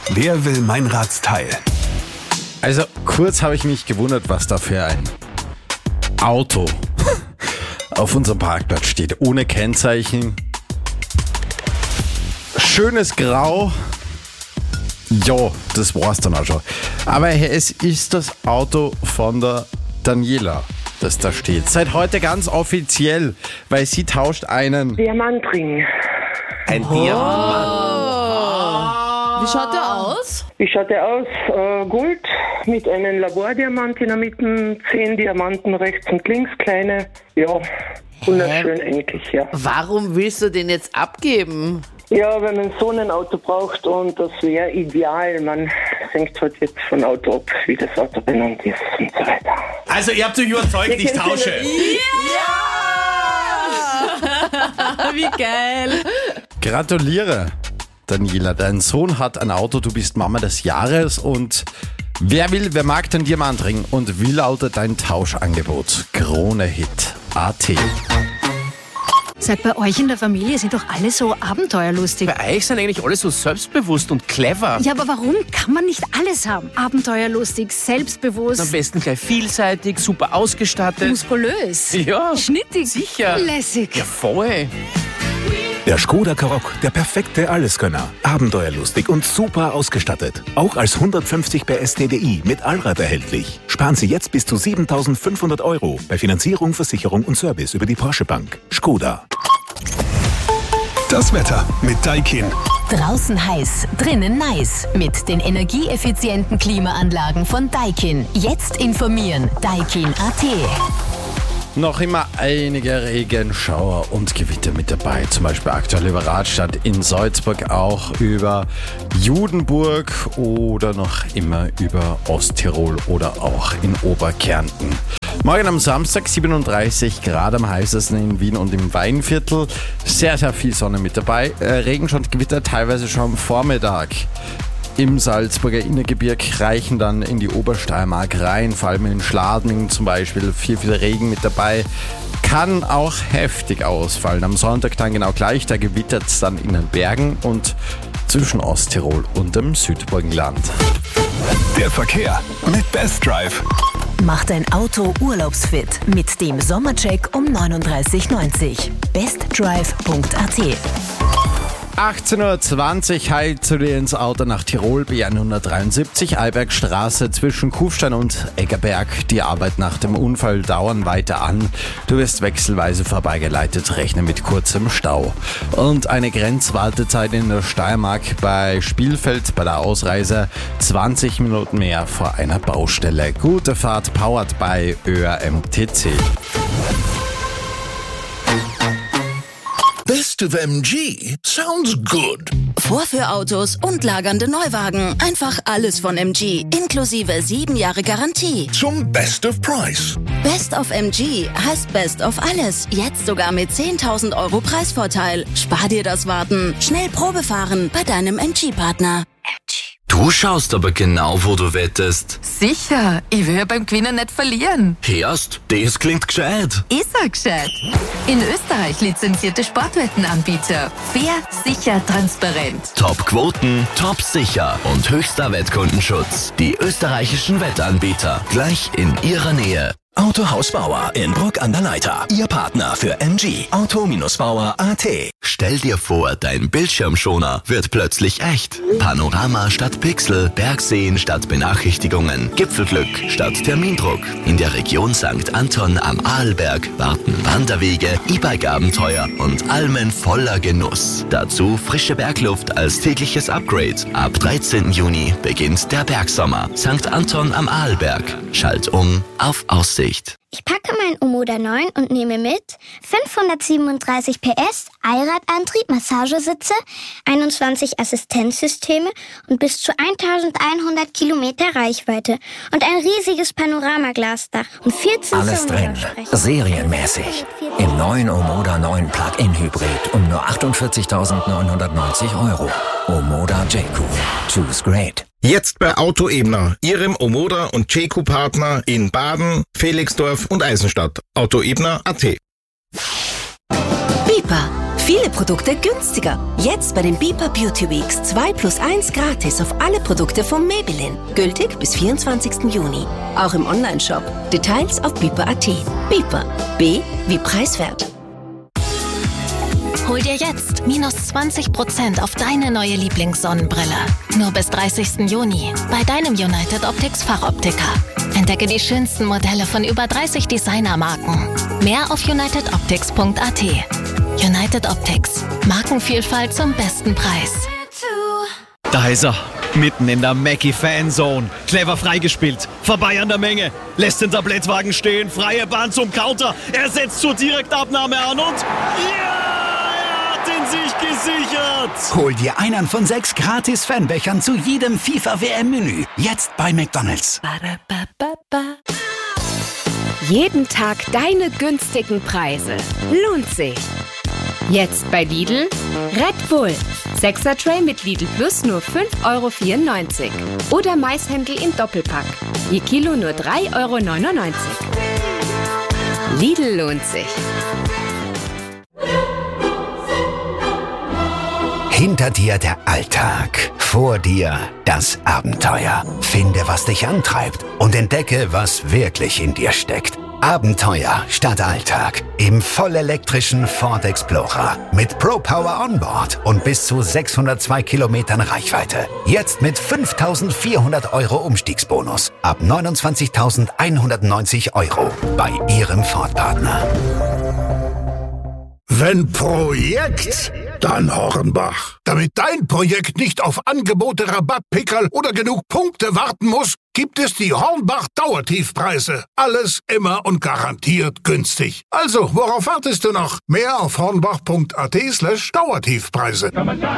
Wer will Meinradsteil? Also kurz habe ich mich gewundert, was da für ein Auto auf unserem Parkplatz steht. Ohne Kennzeichen. Schönes Grau. Jo, das war's dann auch schon. Aber es ist das Auto von der Daniela, das da steht. Seit heute ganz offiziell, weil sie tauscht einen Diamantring. Ein Diamant. Wie schaut der aus? Wie schaut der aus? Gold mit einem Labordiamant in der Mitte, 10 Diamanten rechts und links, kleine. Ja, wunderschön eigentlich, ja. Warum willst du den jetzt abgeben? Ja, wenn man so ein Auto braucht und das wäre ideal. Man hängt halt jetzt von Auto ab, wie das Auto benannt ist und so weiter. Also ihr habt euch überzeugt, ich tausche. Ja! Wie geil! Gratuliere, Daniela. Dein Sohn hat ein Auto, du bist Mama des Jahres und wer mag den Diamantring und wie lautet dein Tauschangebot? Kronehit.at. Sag, bei euch in der Familie sind doch alle so abenteuerlustig. Bei euch sind eigentlich alle so selbstbewusst und clever. Ja, aber warum kann man nicht alles haben? Abenteuerlustig, selbstbewusst, Am besten gleich vielseitig, super ausgestattet. muskulös, Ja, schnittig, sicher. lässig. Ja, voll. Der Škoda Karoq, der perfekte Alleskönner. Abenteuerlustig und super ausgestattet. Auch als 150 PS TDI mit Allrad erhältlich. Sparen Sie jetzt bis zu 7.500 € bei Finanzierung, Versicherung und Service über die Porsche Bank. Škoda. Das Wetter mit Daikin. Draußen heiß, drinnen nice. Mit den energieeffizienten Klimaanlagen von Daikin. Jetzt informieren. Daikin.at. Noch immer einige Regenschauer und Gewitter mit dabei. Zum Beispiel aktuell über Radstadt in Salzburg, auch über Judenburg oder noch immer über Osttirol oder auch in Oberkärnten. Morgen am Samstag 37 Grad am heißesten in Wien und im Weinviertel. Sehr, sehr viel Sonne mit dabei. Regen und Gewitter teilweise schon am Vormittag. Im Salzburger Innergebirg reichen dann in die Obersteiermark rein, vor allem in Schladming zum Beispiel, viel Regen mit dabei. Kann auch heftig ausfallen. Am Sonntag dann genau gleich, da gewittert es dann in den Bergen und zwischen Osttirol und dem Südburgenland. Der Verkehr mit Best Drive. Mach dein Auto urlaubsfit mit dem Sommercheck um 39,90. bestdrive.at. 18.20 Uhr heilt zu dir ins Auto nach Tirol, B173, Albergstraße zwischen Kufstein und Eggerberg. Die Arbeit nach dem Unfall dauern weiter an. Du wirst wechselweise vorbeigeleitet, rechne mit kurzem Stau. Und eine Grenzwartezeit in der Steiermark bei Spielfeld bei der Ausreise 20 Minuten mehr vor einer Baustelle. Gute Fahrt, powered by ÖRMTC. Best of MG sounds good. Vorführautos und lagernde Neuwagen. Einfach alles von MG. Inklusive 7 Jahre Garantie. Zum Best of Price. Best of MG heißt Best of alles. Jetzt sogar mit 10.000 € Preisvorteil. Spar dir das Warten. Schnell Probe fahren bei deinem MG-Partner. Du schaust aber genau, wo du wettest. Sicher, ich will ja beim Gewinnen nicht verlieren. Hörst, das klingt gescheit. Ist er gescheit? In Österreich lizenzierte Sportwettenanbieter. Fair, sicher, transparent. Top-Quoten, top-sicher und höchster Wettkundenschutz. Die österreichischen Wettanbieter. Gleich in ihrer Nähe. Autohaus Bauer in Bruck an der Leiter. Ihr Partner für MG. Auto-Bauer.at. Stell dir vor, dein Bildschirmschoner wird plötzlich echt. Panorama statt Pixel, Bergseen statt Benachrichtigungen, Gipfelglück statt Termindruck. In der Region St. Anton am Arlberg warten Wanderwege, E-Bike-Abenteuer und Almen voller Genuss. Dazu frische Bergluft als tägliches Upgrade. Ab 13. Juni beginnt der Bergsommer. St. Anton am Arlberg. Schalt um auf Aussicht. Ich packe mein Omoda 9 und nehme mit 537 PS, Allradantrieb, Massagesitze, 21 Assistenzsysteme und bis zu 1100 Kilometer Reichweite und ein riesiges Panoramaglasdach und 14 Alles drin, serienmäßig. Im neuen Omoda 9 Plug-in Hybrid um nur 48.990 €. Omoda J-Coupe. Choose great. Jetzt bei Autoebner, Ihrem Omoda und J-Coupe-Partner in Baden, Felixdorf und Eisenstadt. Autoebner.at. Bipa. Viele Produkte günstiger. Jetzt bei den Beeper Beauty Weeks 2+1 gratis auf alle Produkte von Maybelline. Gültig bis 24. Juni. Auch im Onlineshop. Details auf beeper.at. Beeper. B wie preiswert. Hol dir jetzt minus 20% auf deine neue Lieblingssonnenbrille. Nur bis 30. Juni bei deinem United Optics Fachoptiker. Entdecke die schönsten Modelle von über 30 Designermarken. Mehr auf unitedoptics.at. United Optics. Markenvielfalt zum besten Preis. Da ist er. Mitten in der Mackie-Fanzone. Clever freigespielt. Vorbei an der Menge. Lässt den Tablettwagen stehen. Freie Bahn zum Counter. Er setzt zur Direktabnahme an und... sich gesichert! Hol dir einen von 6 gratis Fanbechern zu jedem FIFA-WM-Menü. Jetzt bei McDonald's. Jeden Tag deine günstigen Preise. Lohnt sich. Jetzt bei Lidl Red Bull. 6er Tray mit Lidl Plus nur 5,94 €. Oder Maishändel im Doppelpack. Je Kilo nur 3,99 €. Lidl lohnt sich. Hinter dir der Alltag, vor dir das Abenteuer. Finde, was dich antreibt und entdecke, was wirklich in dir steckt. Abenteuer statt Alltag im vollelektrischen Ford Explorer mit ProPower Onboard und bis zu 602 Kilometern Reichweite. Jetzt mit 5.400 € Umstiegsbonus ab 29.190 € bei Ihrem Ford-Partner. Wenn Projekt, dann Hornbach. Damit dein Projekt nicht auf Angebote, Rabattpickerl oder genug Punkte warten muss, gibt es die Hornbach Dauertiefpreise. Alles immer und garantiert günstig. Also, worauf wartest du noch? Mehr auf hornbach.at/Dauertiefpreise.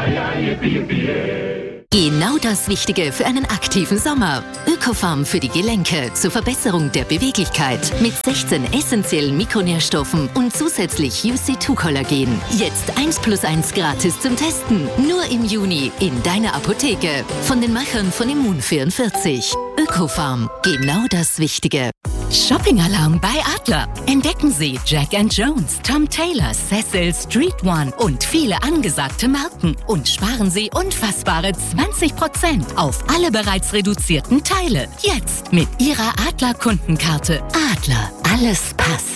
Genau das Richtige für einen aktiven Sommer. Ökofarm für die Gelenke zur Verbesserung der Beweglichkeit mit 16 essentiellen Mikronährstoffen und zusätzlich UC2-Kollagen. Jetzt 1+1 gratis zum Testen. Nur im Juni in deiner Apotheke. Von den Machern von Immun44. Ökofarm. Genau das Wichtige. Shopping-Alarm bei Adler. Entdecken Sie Jack & Jones, Tom Taylor, Cecil, Street One und viele angesagte Marken. Und sparen Sie unfassbare 20% auf alle bereits reduzierten Teile. Jetzt mit Ihrer Adler-Kundenkarte. Adler. Alles passt.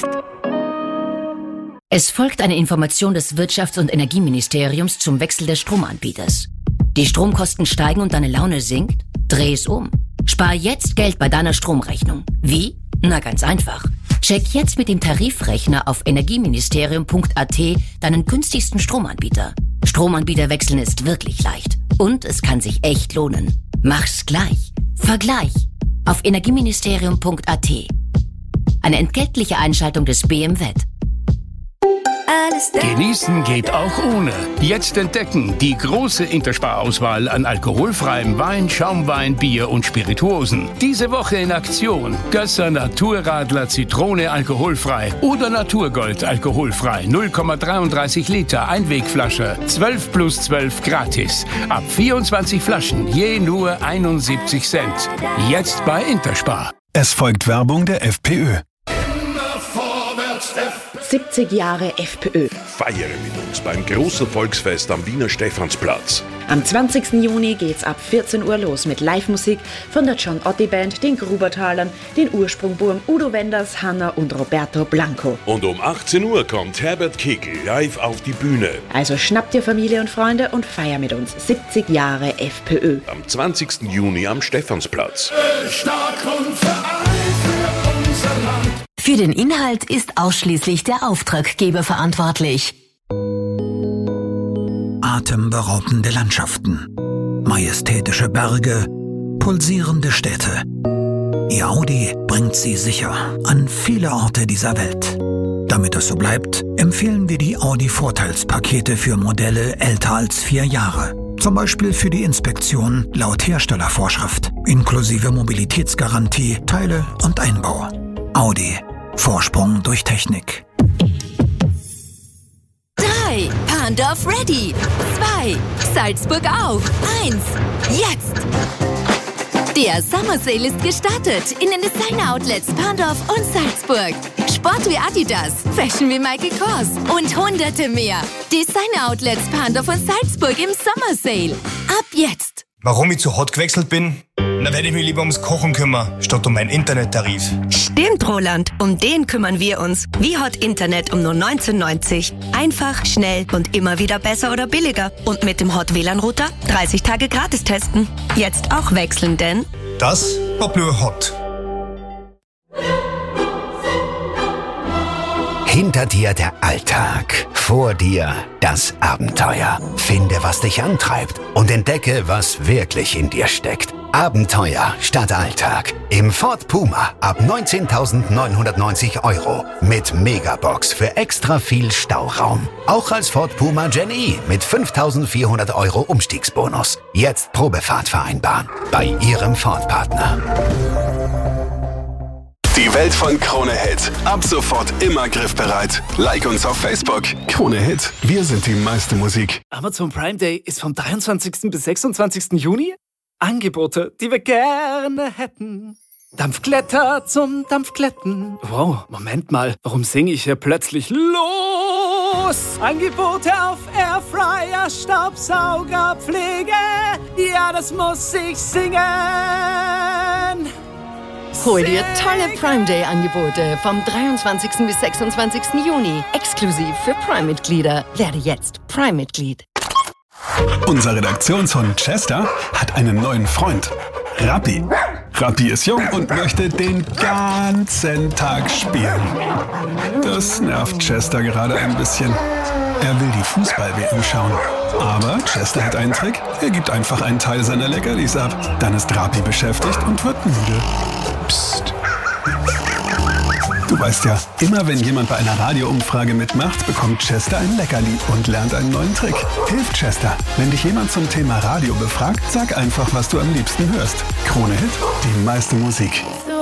Es folgt eine Information des Wirtschafts- und Energieministeriums zum Wechsel des Stromanbieters. Die Stromkosten steigen und deine Laune sinkt? Dreh es um. Spar jetzt Geld bei deiner Stromrechnung. Wie? Na, ganz einfach. Check jetzt mit dem Tarifrechner auf energieministerium.at deinen günstigsten Stromanbieter. Stromanbieter wechseln ist wirklich leicht. Und es kann sich echt lohnen. Mach's gleich. Vergleich. Auf energieministerium.at. Eine entgeltliche Einschaltung des BMWet. Genießen geht auch ohne. Jetzt entdecken die große Interspar-Auswahl an alkoholfreiem Wein, Schaumwein, Bier und Spirituosen. Diese Woche in Aktion. Gösser Naturradler Zitrone alkoholfrei oder Naturgold alkoholfrei. 0,33 Liter Einwegflasche. 12+12 gratis. Ab 24 Flaschen, je nur 71 Cent. Jetzt bei Interspar. Es folgt Werbung der FPÖ. 70 Jahre FPÖ. Feiere mit uns beim großen Volksfest am Wiener Stephansplatz. Am 20. Juni geht's ab 14 Uhr los mit Live-Musik von der John Otti Band, den Grubertalern, den Ursprungburm Udo Wenders, Hanna und Roberto Blanco. Und um 18 Uhr kommt Herbert Kickl live auf die Bühne. Also schnappt dir Familie und Freunde und feier mit uns 70 Jahre FPÖ. Am 20. Juni am Stephansplatz. Stark und vereint für unser Land. Für den Inhalt ist ausschließlich der Auftraggeber verantwortlich. Atemberaubende Landschaften, majestätische Berge, pulsierende Städte. Ihr Audi bringt Sie sicher an viele Orte dieser Welt. Damit es so bleibt, empfehlen wir die Audi-Vorteilspakete für Modelle älter als 4 Jahre. Zum Beispiel für die Inspektion laut Herstellervorschrift, inklusive Mobilitätsgarantie, Teile und Einbau. Audi. Vorsprung durch Technik. 3. Pandorf ready. 2. Salzburg auf. 1. Jetzt. Der Summer Sale ist gestartet in den Designer-Outlets Parndorf und Salzburg. Sport wie Adidas, Fashion wie Michael Kors und hunderte mehr. Designer-Outlets Parndorf und Salzburg im Summer Sale. Ab jetzt. Warum ich zu Hot gewechselt bin? Na, werde ich mich lieber ums Kochen kümmern, statt um meinen Internettarif. Stimmt, Roland. Um den kümmern wir uns. Wie Hot Internet um nur 19,90. Einfach, schnell und immer wieder besser oder billiger. Und mit dem Hot WLAN-Router 30 Tage gratis testen. Jetzt auch wechseln, denn... Das war nur Hot. Hinter dir der Alltag, vor dir das Abenteuer. Finde, was dich antreibt und entdecke, was wirklich in dir steckt. Abenteuer statt Alltag. Im Ford Puma ab 19.990 € mit Megabox für extra viel Stauraum. Auch als Ford Puma Gen E mit 5.400 € Umstiegsbonus. Jetzt Probefahrt vereinbaren bei Ihrem Ford-Partner. Die Welt von Krone Hit. Ab sofort immer griffbereit. Like uns auf Facebook. Krone Hit. Wir sind die meiste Musik. Amazon Prime Day ist vom 23. bis 26. Juni. Angebote, die wir gerne hätten. Dampfglätter zum Dampfglätten. Wow, Moment mal. Warum singe ich hier plötzlich los? Angebote auf Airfryer, Staubsauger, Pflege. Ja, das muss ich singen. Hol dir tolle Prime Day-Angebote vom 23. bis 26. Juni. Exklusiv für Prime-Mitglieder. Werde jetzt Prime-Mitglied. Unser Redaktionshund Chester hat einen neuen Freund. Rappi. Rappi ist jung und möchte den ganzen Tag spielen. Das nervt Chester gerade ein bisschen. Er will die Fußball-WM schauen. Aber Chester hat einen Trick. Er gibt einfach einen Teil seiner Leckerlis ab. Dann ist Rappi beschäftigt und wird müde. Psst. Du weißt ja, immer wenn jemand bei einer Radioumfrage mitmacht, bekommt Chester ein Leckerli und lernt einen neuen Trick. Hilft Chester. Wenn dich jemand zum Thema Radio befragt, sag einfach, was du am liebsten hörst. Krone Hit, die meiste Musik.